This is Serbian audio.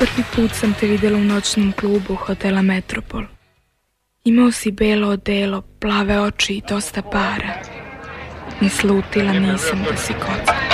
Prvi put sam te vidjela u noćnom klubu hotela Metropol. Imao si belo odelo, plave oči i dosta para. Ni slutila nisam da si kocka.